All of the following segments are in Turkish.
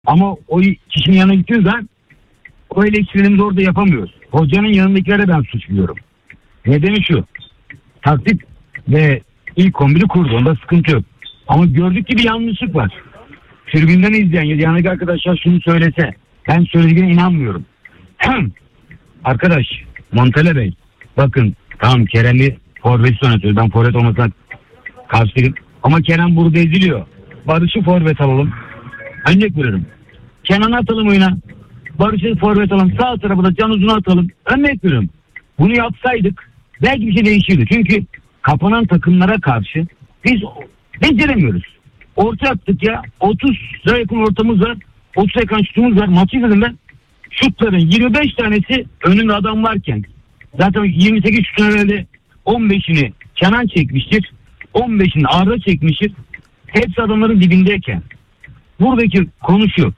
Ama o kişinin yanına gittiğimiz zaman o eleştirilerimizi orada yapamıyoruz. Hocanın yanındakilere ben suçluyorum. Nedeni şu. Taktik ve ilk 11'i kurdu. Onda sıkıntı yok. Ama gördük ki bir yanlışlık var. Tribünden izleyen yanındaki arkadaşlar şunu söylese. Ben söylediğine inanmıyorum. Arkadaş Montella Bey, bakın tamam Kerem'i forvet oynatıyoruz. Ben forvet olmasına karşıyım. Ama Kerem burada eziliyor. Barış'ı forvet alalım. Örnek veriyorum. Kenan'ı atalım oyuna. Barış'ı forvet alalım. Sağ tarafa da Can Uzun'u atalım. Örnek veriyorum. Bunu yapsaydık belki bir şey değişirdi. Çünkü kapanan takımlara karşı biz beceremiyoruz. Orta attık ya. 30'a yakın ortamız var. 30'a yakın şutumuz var. Maçı izledim ben. Şutların 25 tanesi önünde adam varken. Zaten 28 şutun herhalde 15'ini Kenan çekmiştir. 15'ini Arda çekmiştir. Hepsi adamların dibindeyken. Buradaki konu şu.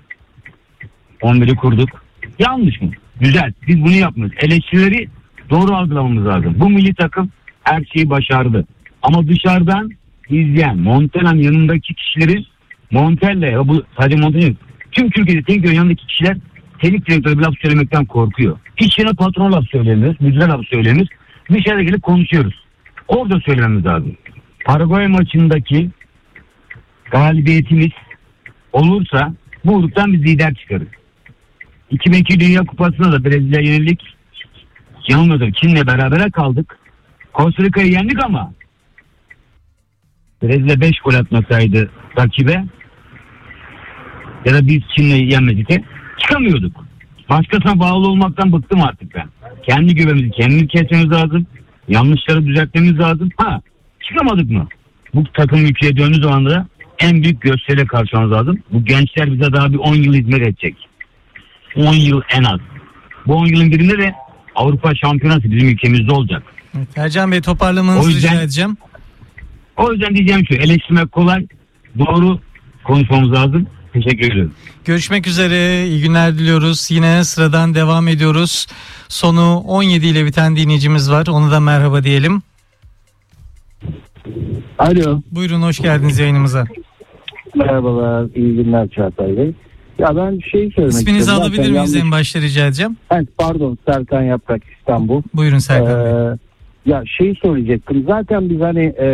11'i kurduk. Yanlış mı? Güzel. Biz bunu yapmıyoruz. Eleştirileri doğru algılamamız lazım. Bu milli takım her şeyi başardı. Ama dışarıdan izleyen Montella'nın yanındaki kişileri Montella, bu sadece Montella, tüm Türkiye'de teknik yanındaki kişiler teknik direktörü bir laf söylemekten korkuyor. Hiç yine patron laf söylemiyoruz, müdüre laf söylemiyoruz. Dışarıda gelip konuşuyoruz. Orada söylememiz lazım. Paraguay maçındaki galibiyetimiz olursa bu gruptan biz lider çıkarız. 2002 Dünya Kupası'nda da Brezilya yenildik. Yanılmıyordur. Çin'le berabere kaldık. Costa Rica'yı yendik ama Brezilya 5 gol atmasaydı rakibe ya da biz Çin'le yenmeseydik çıkamıyorduk. Başkasına bağlı olmaktan bıktım artık ben. Kendi güvenimizi kendimiz kesmemiz lazım. Yanlışları düzeltmemiz lazım. Çıkamadık mı? Bu takım ülkeye döndüğü zaman da en büyük gösteriyle karşılamamız lazım. Bu gençler bize daha bir 10 yıl hizmet edecek. 10 yıl en az. Bu 10 yılın birinde de Avrupa Şampiyonası bizim ülkemizde olacak. Evet, Ercan Bey toparlamanızı rica edeceğim. O yüzden diyeceğim şu, eleştirmek kolay, doğru konuşmamız lazım. Teşekkür ederim. Görüşmek üzere, iyi günler diliyoruz. Yine sıradan devam ediyoruz. Sonu 17 ile biten dinleyicimiz var. Ona da merhaba diyelim. Alo. Buyurun, hoş geldiniz yayınımıza. Merhabalar, iyi günler Çağatay Bey. Ya ben söylemek istiyorum. İsminizi alabilir miyiz en başta rica edeceğim? Evet, pardon, Serkan Yaprak, İstanbul. Buyurun Serkan Bey. Ya söyleyecektim. Zaten biz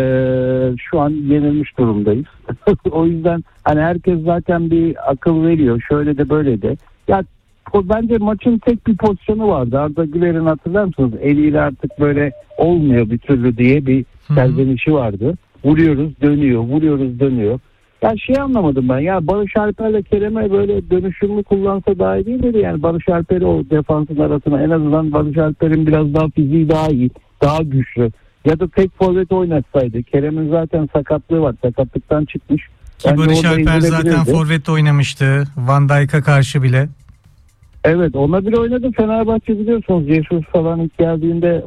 şu an yenilmiş durumdayız. O yüzden herkes zaten bir akıl veriyor. Şöyle de böyle de. Ya bence maçın tek bir pozisyonu vardı. Arda Güler'in, hatırlar mısınız? Eliyle artık böyle olmuyor bir türlü diye bir serzenişi vardı. Vuruyoruz dönüyor, vuruyoruz dönüyor. Ya anlamadım ben. Ya Barış Alper'le Kerem'e böyle dönüşümlü kullansa daha iyi değil miydi? Yani Barış Alper'i o defansın arasına, en azından Barış Alper'in biraz daha fiziği daha iyi, daha güçlü. Ya da tek forvet oynatsaydı. Kerem'in zaten sakatlığı var. Sakatlıktan çıkmış. Ki Barış Alper zaten forvette oynamıştı. Van Dijk'a karşı bile. Evet, ona bile oynadı. Fenerbahçe biliyorsunuz, Jesus falan ilk geldiğinde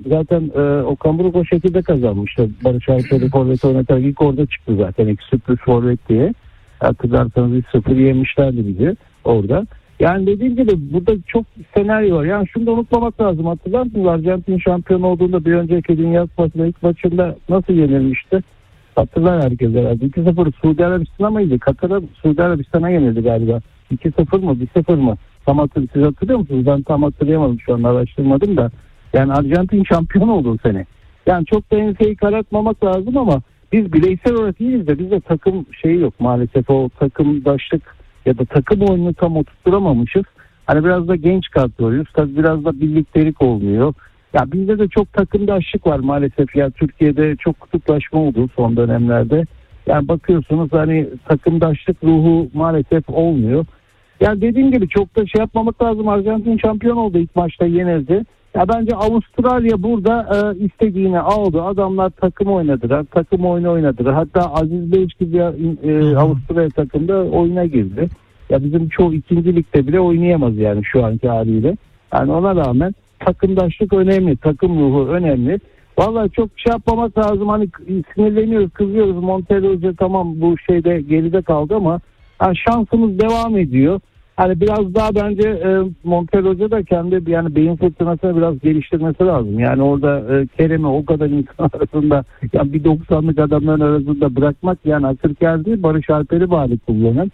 Okan Buruk o şekilde kazanmıştı. Barış Alper'i forvet oynatarak ilk orada çıktı zaten. İlk sürpriz forvet diye. Hatırlarsanız 3-0 yemişlerdi bizi orada. Yani dediğim gibi burada çok senaryo var. Yani şunu da unutmamak lazım. Hatırlar mısınız? Arjantin şampiyon olduğunda bir önceki Dünya Kupası'nda ilk maçında nasıl yenilmişti? Hatırlar herkes herhalde. 2-0 Suudi Arabistan'a mıydı? Katar'a, Suudi Arabistan'a yenildi galiba. 2-0 mı? 1-0 mı? Siz hatırlıyor musunuz? Ben tam hatırlayamadım, şu an araştırmadım da. Yani Arjantin şampiyon oldu sene. Yani çok da enseyi karartmamak lazım ama biz bireysel olarak iyiyiz de bizde takım yok maalesef, o takımdaşlık ya da takım oyununu tam oturtturamamışız. Biraz da genç kadroyuz. Tabii biraz da birliktelik olmuyor. Ya bizde de çok takımdaşlık var maalesef. Ya Türkiye'de çok kutuplaşma oldu son dönemlerde. Yani bakıyorsunuz takımdaşlık ruhu maalesef olmuyor. Yani dediğim gibi çok da yapmamak lazım. Arjantin şampiyon oldu, ilk maçta yenildi. Ya bence Avustralya burada istediğini aldı. Adamlar takım oynadılar. Takım oyunu oynadılar. Hatta Aziz Beyç gibi Avustralya takımda oyuna girdi. Ya bizim çoğu ikinci ligde bile oynayamaz yani şu anki haliyle. Yani ona rağmen takımdaşlık önemli. Takım ruhu önemli. Vallahi çok yapmamak lazım. Sinirleniyoruz, kızıyoruz. Montella Hoca tamam bu geride kaldı ama şansımız devam ediyor. Biraz daha bence Montella Hoca da kendi beyin fırtınasını biraz geliştirmesi lazım. Yani orada Kerem'i o kadar insan arasında bir 90'lık adamların arasında bırakmak akıl kâr değil. Barış Alper'i bari kullanın.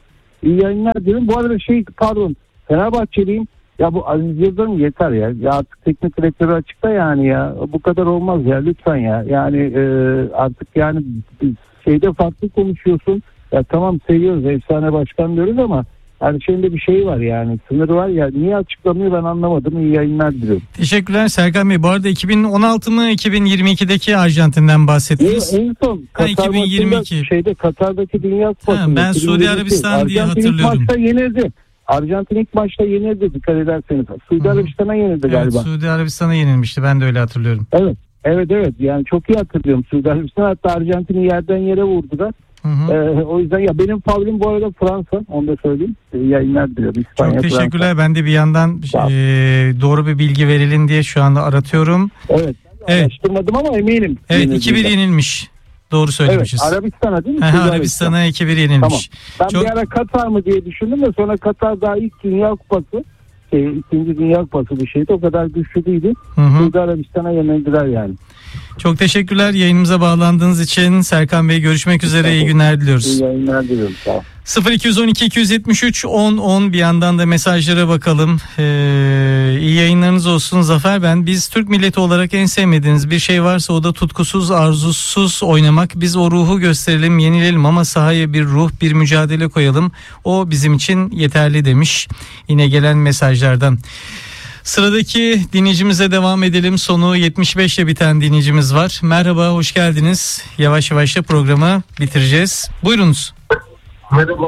İyi yayınlar diyorum. Bu arada Fenerbahçeliyim. Ya bu Aziz Yıldırım yeter ya. Ya artık teknik direktörü açıkta yani ya. Bu kadar olmaz ya lütfen ya. Yani artık yani farklı konuşuyorsun. Ya tamam seviyoruz, efsane başkan diyoruz ama her şeyin de bir şeyi var yani. Sınırı var ya. Niye açıklamıyor ben anlamadım. İyi yayınlar diliyorum. Teşekkürler Serkan Bey. Bu arada 2016 mı 2022'deki Arjantin'den bahsettiniz? En son Katar 2022. Katar'daki Dünya Kupası'nda. Ben Suudi Arabistan diye hatırlıyordum. Arjantin ilk maçta yenildi dikkat ederseniz. Suudi Arabistan'a yenildi galiba. Evet, Suudi Arabistan'a yenilmişti. Ben de öyle hatırlıyorum. Evet. Yani çok iyi hatırlıyorum Suudi Arabistan. Hatta Arjantin'i yerden yere vurdular. O yüzden ya benim favorim bu arada Fransa. Onu da söyleyeyim. Yayınlar diliyorum. İspanya, çok teşekkürler. Fransa. Ben de bir yandan doğru bir bilgi verilin diye şu anda aratıyorum. Evet. Araştırmadım ama eminim. Evet 2-1 yenilmiş. Doğru söylemişiz. Evet, Arabistan'a değil mi? Arabistan'a 2-1 yenilmiş. Tamam. Ben bir ara Katar mı diye düşündüm de sonra Katar daha ilk Dünya Kupası. İkinci Dünya Kupası bir şeydi. O kadar güçlü değildi. Suudi Arabistan'a yenildiler yani. Çok teşekkürler yayınımıza bağlandığınız için. Serkan Bey görüşmek üzere. İyi günler diliyoruz. İyi yayınlar diliyorum. Sağ ol. 0212 273 10 bir yandan da mesajlara bakalım. İyi yayınlarınız olsun Zafer. Biz Türk milleti olarak en sevmediğiniz bir şey varsa o da tutkusuz, arzusuz oynamak. Biz o ruhu gösterelim, yenilelim ama sahaya bir ruh, bir mücadele koyalım. O bizim için yeterli demiş. Yine gelen mesajlardan. Sıradaki dinleyicimize devam edelim. Sonu 75 ile biten dinleyicimiz var. Merhaba, hoş geldiniz. Yavaş yavaş da programı bitireceğiz. Buyurunuz. Merhaba.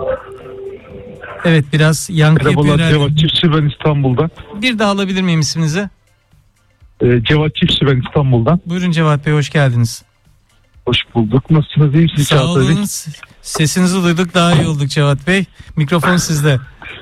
Evet, biraz yankı yapıyor. Merhabalar, Cevat Çiftçi ben İstanbul'dan. Bir daha alabilir miyim isminizi? Cevat Çiftçi ben İstanbul'dan. Buyurun Cevat Bey, hoş geldiniz. Hoş bulduk. Nasılsınız? İyi misiniz? Sağ olun. Sesinizi duyduk, daha iyi olduk Cevat Bey. Mikrofon sizde.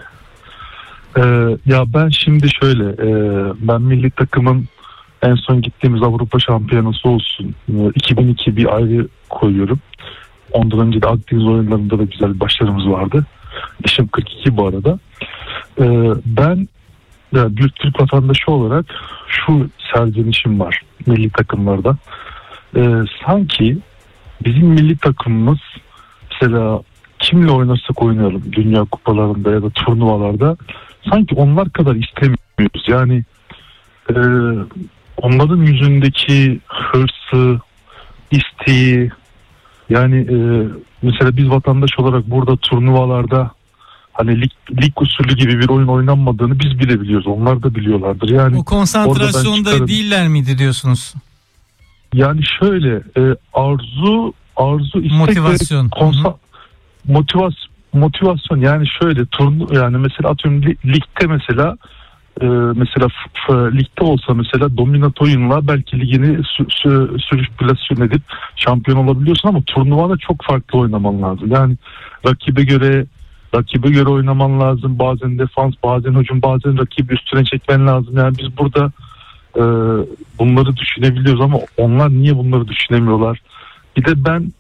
Ya ben şimdi şöyle, ben milli takımın en son gittiğimiz Avrupa Şampiyonası olsun 2002 bir ayrı koyuyorum. Ondan önce de Akdeniz oyunlarında da güzel bir başarımız vardı. Yaşım 42 bu arada. Ben bir Türk vatandaşı olarak şu serzenişim var milli takımlarda. Sanki bizim milli takımımız mesela kimle oynarsak oynayalım dünya kupalarında ya da turnuvalarda sanki onlar kadar istemiyoruz. Yani onların yüzündeki hırsı, isteği, yani mesela biz vatandaş olarak burada turnuvalarda hani lig usulü gibi bir oyun oynanmadığını biz bile biliyoruz. Onlar da biliyorlardır. Yani o konsantrasyonda değiller miydi diyorsunuz? Yani şöyle arzu istek motivasyon. Motivasyon yani şöyle yani mesela atıyorum ligde mesela ligde olsa mesela dominant oyunla belki ligini sürükülasyon edip şampiyon olabiliyorsun ama turnuvada çok farklı oynaman lazım. Yani rakibe göre oynaman lazım. Bazen defans, bazen hücum, bazen rakibi üstüne çekmen lazım. Yani biz burada bunları düşünebiliyoruz ama onlar niye bunları düşünemiyorlar? Bir de ben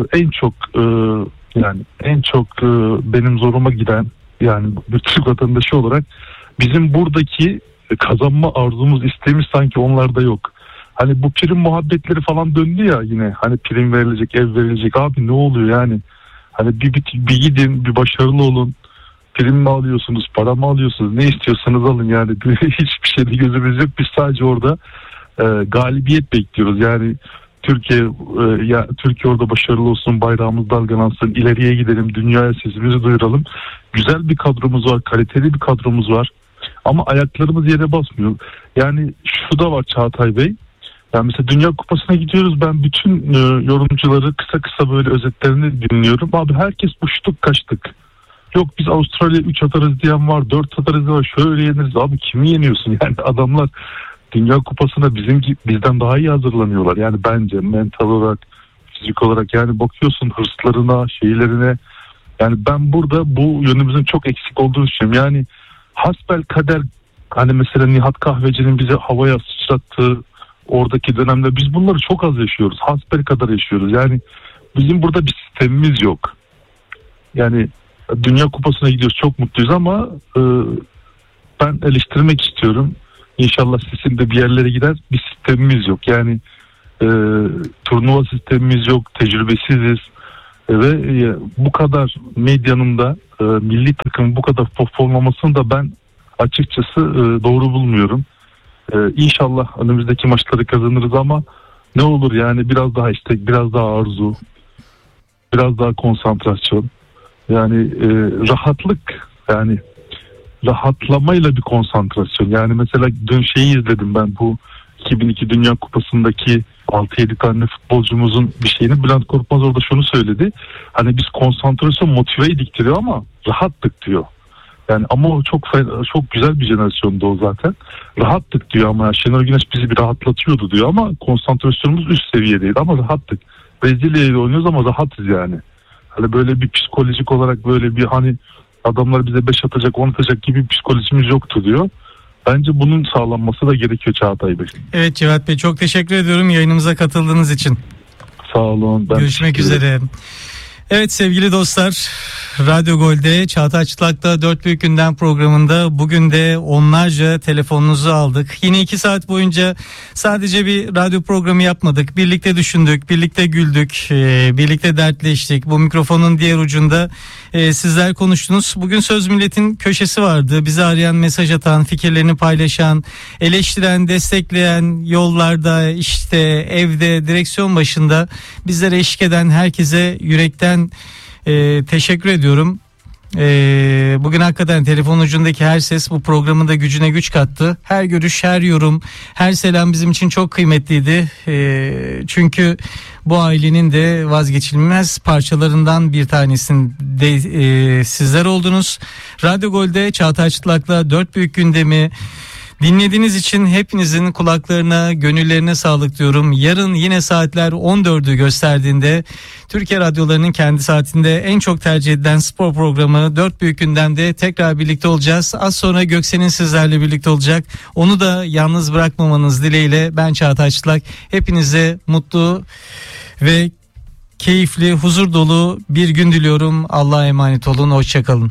en çok benim zoruma giden yani bir Türk vatandaşı olarak bizim buradaki kazanma arzumuz, isteğimiz sanki onlarda yok. Hani bu prim muhabbetleri falan döndü ya yine. Hani prim verilecek, ev verilecek. Abi ne oluyor yani? Hani bir gidin, bir başarılı olun. Prim mi alıyorsunuz, para mı alıyorsunuz? Ne istiyorsanız alın yani. Hiçbir şeyde gözümüz yok. Biz sadece orada galibiyet bekliyoruz. Yani Türkiye orada başarılı olsun, bayrağımız dalgalansın, ileriye gidelim, dünyaya sesimizi duyuralım. Güzel bir kadromuz var, kaliteli bir kadromuz var. Ama ayaklarımız yere basmıyor. Yani şu da var Çağatay Bey. Yani mesela Dünya Kupası'na gidiyoruz. Ben bütün yorumcuları kısa böyle özetlerini dinliyorum. Abi herkes uçtuk kaçtık. Yok biz Avustralya 3 atarız diyen var, 4 atarız diyen var. Şöyle yeniriz. Abi kimi yeniyorsun? Yani adamlar Dünya Kupası'na bizden daha iyi hazırlanıyorlar. Yani bence mental olarak, fizik olarak yani bakıyorsun hırslarına, şeylerine. Yani ben burada bu yönümüzün çok eksik olduğunu düşünüyorum. Yani hasbelkader hani mesela Nihat Kahveci'nin bize havaya sıçrattığı oradaki dönemde biz bunları çok az yaşıyoruz. Hasbelkader yaşıyoruz. Yani bizim burada bir sistemimiz yok. Yani Dünya Kupası'na gidiyoruz, çok mutluyuz ama ben eleştirmek istiyorum. İnşallah sesim de bir yerlere gider. Bir sistemimiz yok. Yani turnuva sistemimiz yok. Tecrübesiziz. Ve bu kadar medyanın da milli takım bu kadar pohpohlamasını da ben açıkçası doğru bulmuyorum. İnşallah önümüzdeki maçları kazanırız ama ne olur yani biraz daha istek, biraz daha arzu, biraz daha konsantrasyon. Yani rahatlık, yani rahatlamayla bir konsantrasyon. Yani mesela dün şeyi izledim ben, bu 2002 Dünya Kupası'ndaki 6-7 tane futbolcumuzun bir şeyini. Bülent Korkmaz orada şunu söyledi. Hani biz konsantrasyon motiveydik diyor ama rahattık diyor. Yani ama o çok güzel bir jenerasyondu o zaten. Rahattık diyor ama Şenol Güneş bizi bir rahatlatıyordu diyor ama konsantrasyonumuz üst seviyedeydi ama rahattık. Brezilya'yla oynuyoruz ama rahatız yani. Hani böyle bir psikolojik olarak böyle bir hani adamlar bize 5 atacak 10 atacak gibi bir psikolojimiz yoktu diyor. Bence bunun sağlanması da gerekiyor Çağatay Bey. Evet Cevat Bey, çok teşekkür ediyorum yayınımıza katıldığınız için. Sağ olun. Görüşmek üzere. Evet sevgili dostlar, Radyo Gol'de Çağatay Çıtlak'ta 4 Büyük Gündem programında bugün de onlarca telefonunuzu aldık. Yine 2 saat boyunca sadece bir radyo programı yapmadık. Birlikte düşündük, birlikte güldük, birlikte dertleştik. Bu mikrofonun diğer ucunda sizler konuştunuz. Bugün Söz Millet'in köşesi vardı. Bizi arayan, mesaj atan, fikirlerini paylaşan, eleştiren, destekleyen, yollarda, işte evde, direksiyon başında bizlere eşlik eden herkese yürekten teşekkür ediyorum. Bugün hakikaten telefon ucundaki her ses bu programın da gücüne güç kattı. Her görüş, her yorum, her selam bizim için çok kıymetliydi. Çünkü bu ailenin de vazgeçilmez parçalarından bir tanesinde sizler oldunuz. Radyo Gol'de Çağatay Çıtlak'la 4 Büyük Gündemi dinlediğiniz için hepinizin kulaklarına, gönüllerine sağlık diyorum. Yarın yine saatler 14'ü gösterdiğinde Türkiye radyolarının kendi saatinde en çok tercih edilen spor programı 4 Büyük Gündem'de tekrar birlikte olacağız. Az sonra Göksel'in sizlerle birlikte olacak. Onu da yalnız bırakmamanız dileğiyle ben Çağatay Çıtlak. Hepinize mutlu ve keyifli, huzur dolu bir gün diliyorum. Allah'a emanet olun. Hoşçakalın.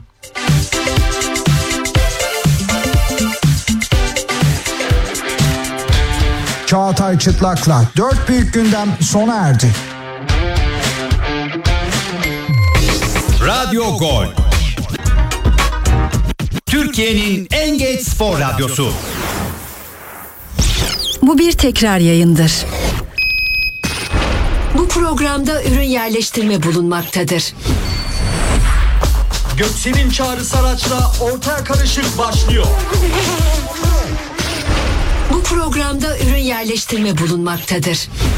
Çağatay Çıtlak'la 4 Büyük Gündem sona erdi. Radyo Gol, Türkiye'nin en geç spor radyosu. Bu bir tekrar yayındır. Bu programda ürün yerleştirme bulunmaktadır. Göksel'in Çağrı araçla ortaya karışık başlıyor. Bu programda ürün yerleştirme bulunmaktadır.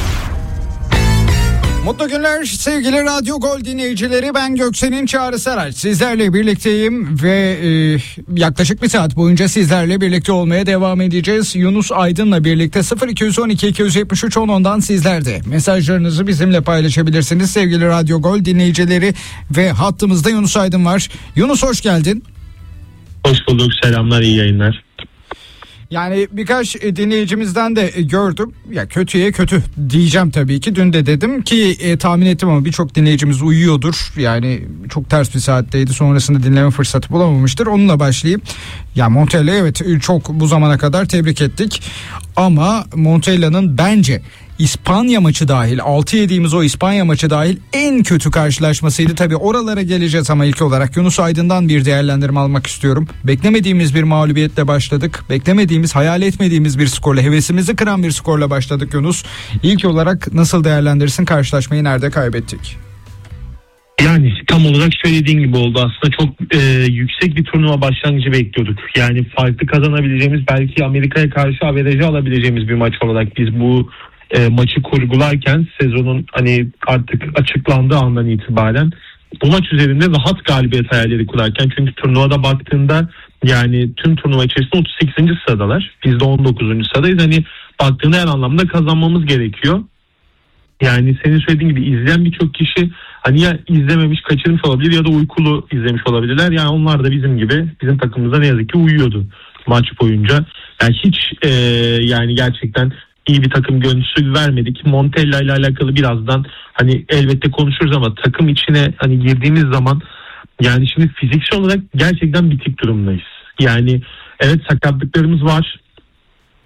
Mutlu günler sevgili Radyo Gol dinleyicileri, ben Göksel'in Çağrı Saraç sizlerle birlikteyim ve yaklaşık bir saat boyunca sizlerle birlikte olmaya devam edeceğiz. Yunus Aydın'la birlikte 0212 273 10'dan sizler de mesajlarınızı bizimle paylaşabilirsiniz sevgili Radyo Gol dinleyicileri ve hattımızda Yunus Aydın var. Yunus hoş geldin. Hoş bulduk, selamlar, iyi yayınlar. Yani birkaç dinleyicimizden de gördüm. Ya kötüye kötü diyeceğim tabii ki. Dün de dedim ki tahmin ettim ama birçok dinleyicimiz uyuyordur. Yani çok ters bir saatteydi. Sonrasında dinleme fırsatı bulamamıştır. Onunla başlayayım. Ya Montella evet çok bu zamana kadar tebrik ettik. Ama Montella'nın bence İspanya maçı dahil 6 yediğimiz o İspanya maçı dahil en kötü karşılaşmasıydı. Tabii oralara geleceğiz ama ilk olarak Yunus Aydın'dan bir değerlendirme almak istiyorum. Beklemediğimiz bir mağlubiyetle başladık. Beklemediğimiz, hayal etmediğimiz bir skorla, hevesimizi kıran bir skorla başladık Yunus. İlk olarak nasıl değerlendirirsin karşılaşmayı, nerede kaybettik? Yani tam olarak söylediğin gibi oldu aslında. Çok yüksek bir turnuva başlangıcı bekliyorduk. Yani farklı kazanabileceğimiz, belki Amerika'ya karşı averajı alabileceğimiz bir maç olarak biz bu maçı kurgularken, sezonun hani artık açıklandığı andan itibaren bu maç üzerinde rahat galibiyet hayalleri kurarken, çünkü turnuvada baktığında yani tüm turnuva içerisinde 38. sıradalar. Biz de 19. sıradayız. Hani baktığında her anlamda kazanmamız gerekiyor. Yani senin söylediğin gibi izleyen birçok kişi hani ya izlememiş, kaçırmış olabilir ya da uykulu izlemiş olabilirler. Yani onlar da bizim gibi, bizim takımımıza ne yazık ki uyuyordu maç boyunca. Yani hiç yani gerçekten iyi bir takım görüntüsü vermedik. Montella ile alakalı birazdan hani elbette konuşuruz ama takım içine hani girdiğimiz zaman yani şimdi fiziksel olarak gerçekten bitik durumdayız. Yani evet sakatlıklarımız var.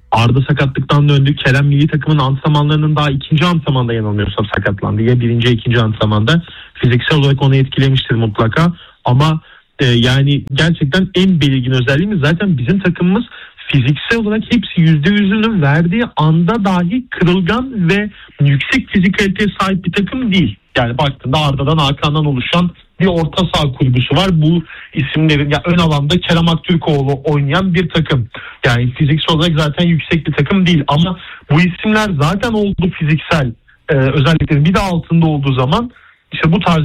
Arda sakatlıktan döndü. Kerem milli takımın antrenmanlarının daha ikinci antrenmanda yanılmıyorsam sakatlandı. Ya birinci ya ikinci antrenmanda. Fiziksel olarak onu etkilemiştir mutlaka. Ama yani gerçekten en belirgin özelliğimiz zaten bizim takımımız fiziksel olarak hepsi %100'ünü verdiği anda dahi kırılgan ve yüksek fizikaliteye sahip bir takım değil. Yani baktığında Arda'dan Hakan'dan oluşan bir orta saha kulübüsü var. Bu isimlerin ön alanda Kerem Aktürkoğlu oynayan bir takım. Yani fiziksel olarak zaten yüksek bir takım değil. Ama bu isimler zaten oldu fiziksel özelliklerin bir de altında olduğu zaman işte bu tarz